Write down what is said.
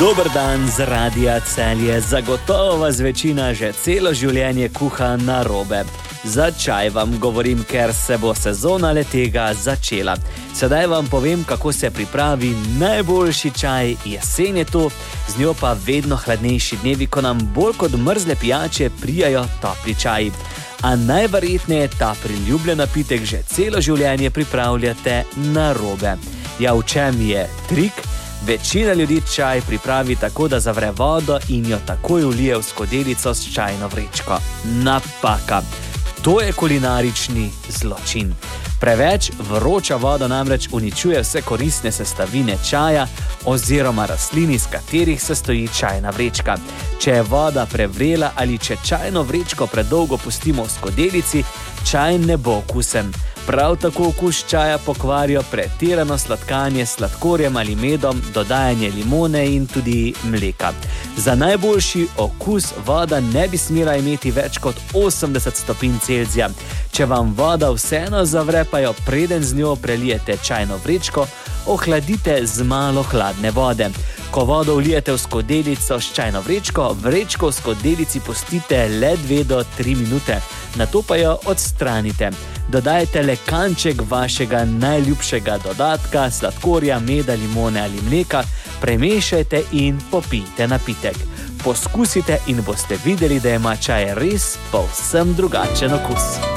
Dober dan z Radia Celje. Zagotovo vas večina že celo življenje kuha narobe. Za čaj vam govorim, ker se bo sezona le-tega začela. Sedaj vam povem, kako se pripravi najboljši čaj. Jesen je tu, z njo pa vedno hladnejši dnevi, ko nam bolj kot mrzle pijače prijajo topli čaji. A najverjetneje ta priljubljen napitek že celo življenje pripravljate narobe. Ja, v čem je trik? Večina ljudi čaj pripravi tako, da zavre vodo in jo takoj vlije v skodelico s čajno vrečko. Napaka! To je kulinarični zločin. Preveč vroča voda namreč uničuje vse koristne sestavine čaja oziroma rastlin, iz katerih se stoji čajna vrečka. Če je voda prevrela ali če čajno vrečko predolgo pustimo v skodelici, čaj ne bo okusen. Prav tako okus čaja pokvarijo pretirano sladkanje s sladkorjem ali medom, dodajanje limone in tudi mleka. Za najboljši okus voda ne bi smela imeti več kot 80 stopinj Celzija. Če vam voda vseeno zavre, pa jo preden z njo prelijete čajno vrečko, ohladite z malo hladne vode. Ko vodo vlijete v skodelico s čajno vrečko, vrečko v skodelici pustite le 2 do 3 minute, nato pa jo odstranite. Dodajte le kanček vašega najljubšega dodatka, sladkorja, meda, limone ali mleka, premešajte in popijte napitek. Poskusite in boste videli, da ima čaj res povsem drugačen okus.